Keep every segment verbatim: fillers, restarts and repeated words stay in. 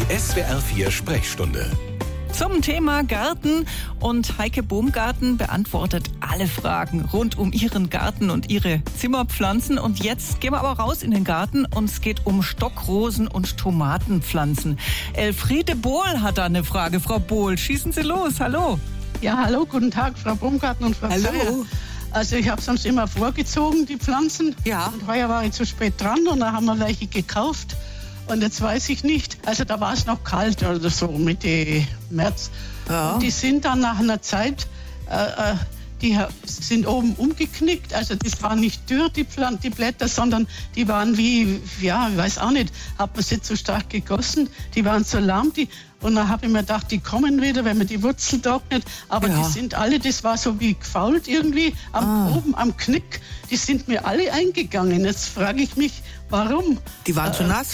Die S W R vier Sprechstunde. Zum Thema Garten, und Heike Bohmgarten beantwortet alle Fragen rund um ihren Garten und ihre Zimmerpflanzen. Und jetzt gehen wir aber raus in den Garten und es geht um Stockrosen und Tomatenpflanzen. Elfriede Bohl hat da eine Frage. Frau Bohl, schießen Sie los. Hallo. Ja, hallo, guten Tag, Frau Bohmgarten und Frau Hallo. Zeyer. Also ich habe sonst immer vorgezogen, die Pflanzen. Ja. Und heuer war ich zu spät dran und dann haben wir welche gekauft. Und jetzt weiß ich nicht, also da war es noch kalt oder so, Mitte März. Ja. Und die sind dann nach einer Zeit, äh, die sind oben umgeknickt. Also das war nicht dürr, die, Pfl- die Blätter, sondern die waren wie, ja, ich weiß auch nicht, hat man sie zu stark gegossen. Die waren so lahm. Die, und dann habe ich mir gedacht, die kommen wieder, wenn man die Wurzel trocknet. Aber Ja. die sind alle, das war so wie gefault irgendwie, am, Ah. oben am Knick. Die sind mir alle eingegangen. Jetzt frage ich mich, warum? Die waren zu nass?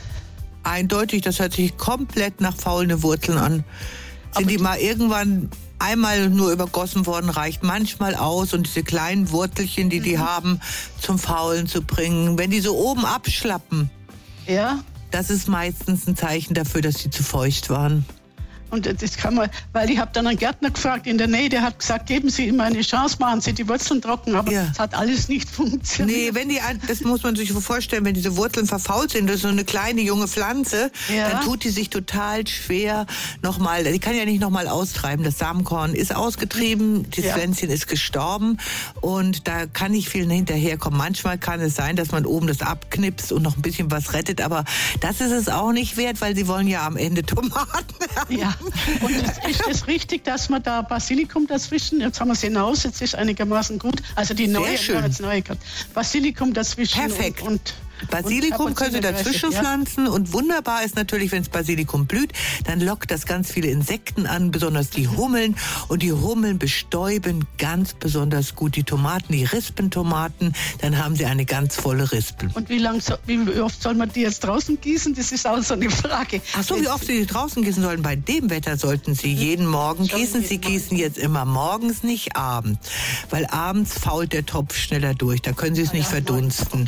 Eindeutig, das hört sich komplett nach faulende Wurzeln an. Sind die mal irgendwann einmal nur übergossen worden, reicht manchmal aus, und diese kleinen Wurzelchen, die die haben, zum Faulen zu bringen. Wenn die so oben abschlappen, Ja. das ist meistens ein Zeichen dafür, dass sie zu feucht waren. Und das kann man, weil ich habe dann einen Gärtner gefragt in der Nähe, der hat gesagt, geben Sie ihm eine Chance, machen Sie die Wurzeln trocken, aber Ja. es hat alles nicht funktioniert. Nee, wenn die, das muss man sich so vorstellen, wenn diese Wurzeln verfault sind, das ist so eine kleine junge Pflanze, Ja. dann tut die sich total schwer nochmal, die kann ja nicht nochmal austreiben. Das Samenkorn ist ausgetrieben, das Ja. Pflänzchen ist gestorben und da kann nicht viel hinterherkommen. Manchmal kann es sein, dass man oben das abknipst und noch ein bisschen was rettet, aber das ist es auch nicht wert, weil sie wollen ja am Ende Tomaten haben. Ja, und ist, ist es richtig, dass man da Basilikum dazwischen, jetzt haben wir es hinaus, jetzt ist einigermaßen gut, also die neue, schön. wir haben jetzt neue gehabt. Basilikum dazwischen. Perfekt. Und, und Basilikum und können Sie dazwischen ja. pflanzen, und wunderbar ist natürlich, wenn das Basilikum blüht, dann lockt das ganz viele Insekten an, besonders die Hummeln, und die Hummeln bestäuben ganz besonders gut die Tomaten, die Rispentomaten, dann haben Sie eine ganz volle Rispe. Und wie, lang so, wie oft soll man die jetzt draußen gießen? Das ist auch so eine Frage. Ach so, wie oft Sie die draußen gießen sollen? Bei dem Wetter sollten Sie jeden Morgen Schon gießen. jeden Sie gießen jetzt immer morgens, nicht abends, weil abends fault der Topf schneller durch, da können Sie es nicht ja, verdunsten.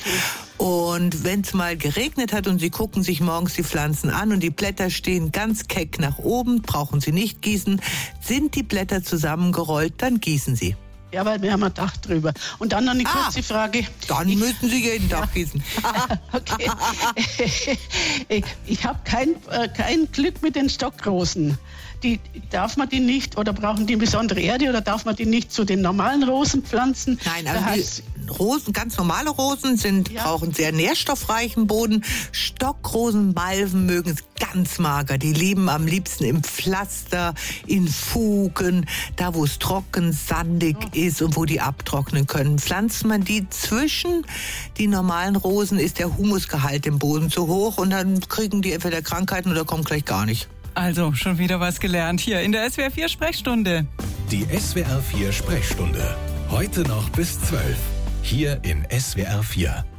Und wenn es mal geregnet hat und Sie gucken sich morgens die Pflanzen an und die Blätter stehen ganz keck nach oben, brauchen Sie nicht gießen. Sind die Blätter zusammengerollt, dann gießen Sie. Ja, weil wir haben ein Dach drüber. Und dann noch eine Ah, kurze Frage. Dann Ich- müssen Sie jeden Tag gießen. Okay. ich ich habe kein, äh, kein Glück mit den Stockrosen. Die, darf man die nicht, oder brauchen die besondere Erde, oder darf man die nicht zu den normalen Rosen pflanzen? Nein, Da also heißt- die Rosen, ganz normale Rosen sind, Ja. brauchen sehr nährstoffreichen Boden. Stockrosen, Malven mögen es ganz mager. Die leben am liebsten im Pflaster, in Fugen, da wo es trocken, sandig ist und wo die abtrocknen können. Pflanzt man die zwischen die normalen Rosen, ist der Humusgehalt im Boden zu hoch, und dann kriegen die entweder Krankheiten oder kommen gleich gar nicht. Also, schon wieder was gelernt hier in der S W R vier Sprechstunde. Die S W R vier Sprechstunde. Heute noch bis zwölf. Hier in S W R vier.